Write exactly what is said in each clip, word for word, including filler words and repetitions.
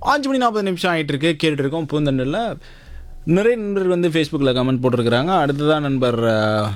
அஞ்சு மணி நாற்பது நிமிஷம் ஆகிட்டு இருக்கு. கேட்டுட்டு இருக்கோம் பூந்தண்டில். நிறைய நண்பர்கள் வந்து ஃபேஸ்புக்கில் கமெண்ட் போட்டிருக்கிறாங்க. அடுத்ததான் நண்பர் அஹ்,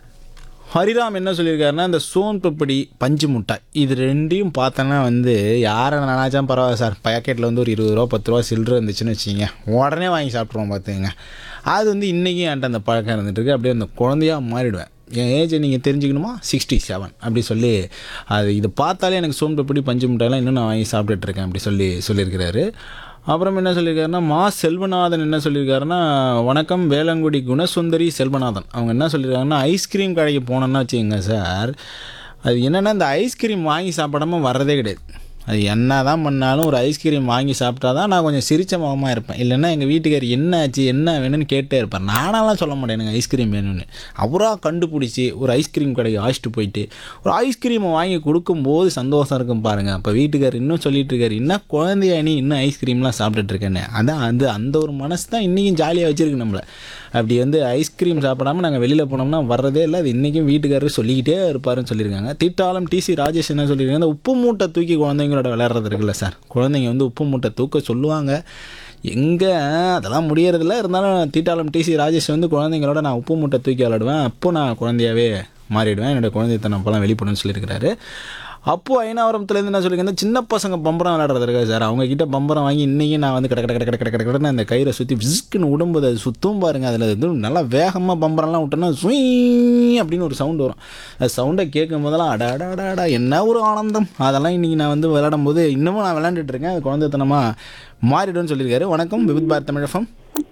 ஹரிராம் என்ன சொல்லியிருக்காருன்னா, இந்த சோன் பப்படி பஞ்சு முட்டாய் இது ரெண்டையும் பார்த்தோன்னா வந்து யாரை நினைச்சாலும் பரவாயில்ல சார், பேக்கெட்டில் வந்து ஒரு இருபது ரூபா பத்து ரூபா சில்லற இருந்துச்சுன்னு வச்சிங்க, உடனே வாங்கி சாப்பிட்ருவோம் பார்த்துங்க. அது வந்து இன்றைக்கும் என்கிட்ட அந்த பழக்கம் இருந்துகிட்ருக்கு. அப்படியே அந்த குழந்தையாக மாறிடுவேன். என் ஏஜ் நீங்கள் தெரிஞ்சுக்கணுமா, சிக்ஸ்டி செவன் அப்படி சொல்லி அது இதை பார்த்தாலே எனக்கு சோன் பப்படி பஞ்சு முட்டாயெல்லாம் இன்னும் நான் வாங்கி சாப்பிட்டுட்ருக்கேன் அப்படி சொல்லி சொல்லியிருக்கிறாரு. அப்புறம் என்ன சொல்லியிருக்காருன்னா, மா செல்வநாதன் என்ன சொல்லியிருக்காருன்னா, வணக்கம் வேளங்குடி குணசுந்தரி செல்வநாதன். அவங்க என்ன சொல்லியிருக்காங்கன்னா, ஐஸ்கிரீம் கடைக்கு போனோன்னா வச்சுக்கோங்க சார், அது என்னென்னா இந்த ஐஸ்கிரீம் வாங்கி சாப்பிடாம வர்றதே கிடையாது. அது என்ன தான் பண்ணாலும் ஒரு ஐஸ்கிரீம் வாங்கி சாப்பிட்டா தான் நான் கொஞ்சம் சிரிச்ச முகமாக இருப்பேன். இல்லைன்னா எங்கள் வீட்டுக்கார் என்ன ஆச்சு என்ன வேணும்னு கேட்டே இருப்பேன். நானாலாம் சொல்ல மாட்டேன் எனக்கு ஐஸ்கிரீம் வேணும்னு. அவராக கண்டுபிடிச்சி ஒரு ஐஸ்கிரீம் கடைக்கு அழைச்சிட்டு போயிட்டு ஒரு ஐஸ்கிரீமை வாங்கி கொடுக்கும்போது சந்தோஷம் இருக்கும் பாருங்கள். அப்போ வீட்டுக்கார் இன்னும் சொல்லிட்டு இருக்காரு, இன்னும் குழந்தையா நீ இன்னும் ஐஸ்கிரீம்லாம் சாப்பிட்டுட்டு இருக்கேன்னு. அதான் அந்த அந்த ஒரு மனசு தான் இன்றைக்கும் ஜாலியாக வச்சுருக்கு நம்மளை. அப்படி வந்து ஐஸ்கிரீம் சாப்பிடாமல் நாங்கள் வெளியில் போனோம்னா வர்றதே இல்லை. அது இன்றைக்கும் வீட்டுக்காரர் சொல்லிக்கிட்டே இருப்பாருன்னு சொல்லியிருக்காங்க. தீட்டாளம் டிசி ராஜேஷ் என்ன சொல்லியிருக்காங்க, இந்த உப்பு மூட்டை தூக்கி குழந்தைங்களோட விளையாடுறது இருக்குல்ல சார், குழந்தைங்க வந்து உப்பு மூட்டை தூக்க சொல்லுவாங்க, எங்கே அதெல்லாம் முடியறதில்ல. இருந்தாலும் தீட்டாளம் டிசி ராஜேஷ் வந்து குழந்தைங்களோட நான் உப்பு மூட்டை தூக்கி விளையாடுவேன், அப்போ நான் குழந்தையாவே மாறிடுவேன், என்னோடய குழந்தைத்தனம் அப்போலாம் வெளிப்படுன்னு சொல்லியிருக்கிறாரு. அப்போது ஐநாவரத்துலேருந்து என்ன சொல்லியிருக்கேன், சின்ன பசங்க பம்பரம் விளையாடுறது இருக்கா சார், அவங்கக்கிட்ட பம்பரம் வாங்கி இன்றைக்கி நான் வந்து கடை கடை கடை கடை கடை கடைன்னு அந்த கயிறை சுற்றி விஸ்க்குன்னு விடும்போது அது சுற்றும் பாருங்கள். அதில் வந்து நல்லா வேகமாக பம்பரம்லாம் விட்டோன்னா சுய் அப்படின்னு ஒரு சவுண்டு வரும். அது சவுண்டை கேட்கும் போதெல்லாம் அடா அடா அடா அடா என்ன ஒரு ஆனந்தம். அதெல்லாம் இன்றைக்கி நான் வந்து விளையாடும் போது இன்னமும் நான் விளையாண்டுட்டு இருக்கேன். அது குழந்தைத்தனமாக மாறிடும்னு சொல்லியிருக்காரு. வணக்கம் விவித் பாரத் தமிழ் எஃப்எம்.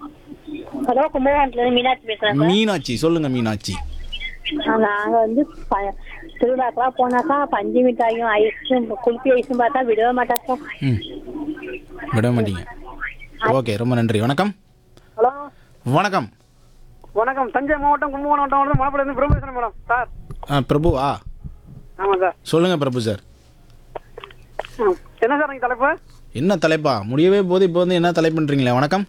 ஹலோ, கும்பகோணத்துலேருந்து மீனாட்சி பேசுகிறேன். மீனாட்சி சொல்லுங்கள் மீனாட்சி. நாங்கள் வந்து ப- திருவிழாக்கெல்லாம் போனாக்கா பஞ்சு மிட்டாயும் ஐஸும் குல்ஃபி ஐஸும் பார்த்தா விடவே மாட்டோம் சார். ம் விட மாட்டீங்க. ஓகே, ரொம்ப நன்றி. வணக்கம். ஹலோ வணக்கம். வணக்கம். தஞ்சை மாவட்டம் கும்பகோணம் மாவட்டம் மணப்படையிலிருந்து பிரபு பேசுகிறேன் மேடம். சார் ஆ பிரபுவா ஆமாம் சார். சொல்லுங்கள் பிரபு சார். ம். என்ன சார் நீங்கள் தலைப்பு? என்ன தலைப்பா, முடியவே போது இப்போ வந்து என்ன தலைப்புன்றீங்களே. வணக்கம்.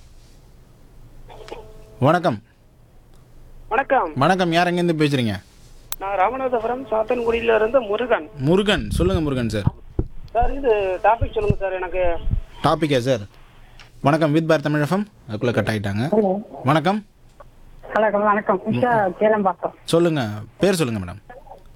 வணக்கம். வணக்கம். வணக்கம், யார் எங்கேருந்து பேசுகிறீங்க? நான் ராமநாதபுரம் சாத்தன்குடியில இருந்து முருகன். முருகன் சொல்லுங்கள் முருகன் சார். சார் இது டாபிக் சொல்லுங்கள் சார். எனக்கு டாப்பிக்கா சார்? வணக்கம் வித் பாரத் தமிழ் எஃப்எம். அதுக்குள்ளே கட் ஆகிட்டாங்க. வணக்கம். வணக்கம் வணக்கம் உஷா கேளம்பாக்கம். சொல்லுங்கள், பேர் சொல்லுங்கள் மேடம்.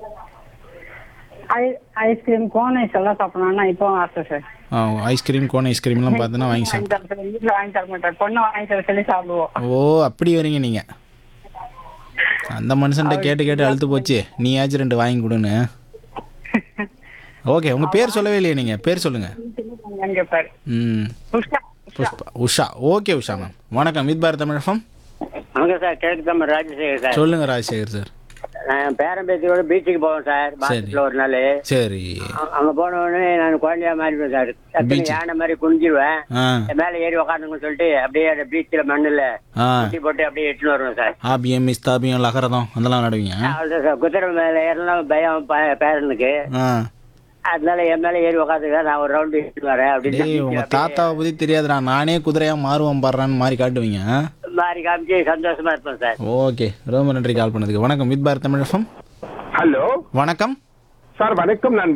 ஐ ஐஸ்கிரீம் கோன் ஐஸ் எல்லாம் சாப்பிடணும்னா இப்போ ஆசை சார். ஆ ஐஸ்கிரீம் கோன் ஐஸ்கிரீம்லாம் பார்த்தோன்னா வாங்கி சாப்பிட்டு. வாங்கி தர வீட்டில் வாங்கி தர மாட்டேன், பொண்ணு வாங்கி தர சொல்லி சாப்பிடுவோம். ஓ அப்படி வரீங்க நீங்கள். அந்த மனுஷன்ட்ட கேட்டு கேட்டு அழுத்து போச்சு, நீயாச்சும் ரெண்டு வாங்கி கொடுன்னு. ஓகே, உங்கள் பேர் சொல்லவே இல்லையே, நீங்கள் பேர் சொல்லுங்கள். கேட்பாரு. ம் உஷா புஷ்பா உஷா. Okay Usha ma'am. வணக்கம் வித் பாரத் தமிழ் எஃப்எம். வணக்கம் சார். கேட்குது தான் ராஜசேகர் சார். சொல்லுங்கள் ராஜசேகர் சார். நான் பேரம்பேத்தியோட பீச்சுக்கு போவேன் சார், மாசத்துல ஒரு நாள். சரி. அ- அங்க போன உடனே நான் குழந்தையா மாறிடுவேன் சார். டக்குனு யானை மாதிரி குனிஞ்சிருவேன். ஆ மேல ஏறி உக்காந்துங்கன்னு சொல்லிட்டு அப்படியே அந்த பீச்சில் மண்ணுல ஆ குட்டி போட்டு அப்படியே எட்டுன்னு வருவேன் சார். ஆபியம் மிஸ்தாபியம் லகரதம் அதெல்லாம் நடுவீங்க. அவ்வளோதான் சார். குதிரை மேல ஏறலாம் பயம் ப- பேரனுக்கு. ஆ அதனால என் மேல ஏறி உக்காந்துக்க நான் ஒரு ரவுண்டு எட்டுன்னு வரேன் அப்படின்னு டேய், உங்கள் சொல்லிட்டு தாத்தாவை பற்றி தெரியாதுடா, நானே குதிரையாக மாறுவோம் பாடுறான்னு மாறி காட்டுவீங்க. மாறி காமிச்சு சந்தோஷமா இருப்பேன் சார். ஓகே, ரொம்ப நன்றி கால் பண்ணதுக்கு. வணக்கம் with Bharat Tamil FM. Hello வணக்கம் சார், வணக்கம். நான்